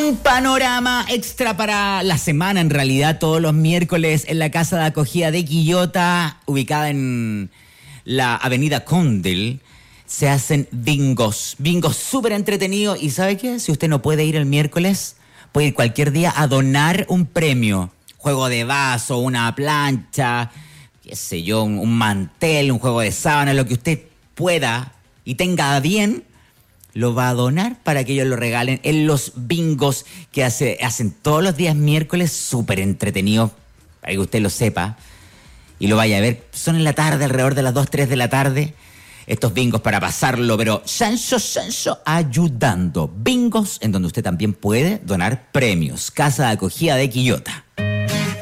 Un panorama extra para la semana, en realidad, todos los miércoles en la casa de acogida de Quillota, ubicada en la avenida Condel, se hacen bingos súper entretenidos. ¿Y sabe qué? Si usted no puede ir el miércoles, puede ir cualquier día a donar un premio. Juego de vaso, una plancha, qué sé yo, un mantel, un juego de sábana, lo que usted pueda y tenga a bien, lo va a donar para que ellos lo regalen en los bingos que hacen todos los días miércoles, súper entretenidos, para que usted lo sepa y lo vaya a ver. Son en la tarde, alrededor de las 2, 3 de la tarde, estos bingos para pasarlo, pero Sancho ayudando. Bingos en donde usted también puede donar premios. Casa de acogida de Quillota.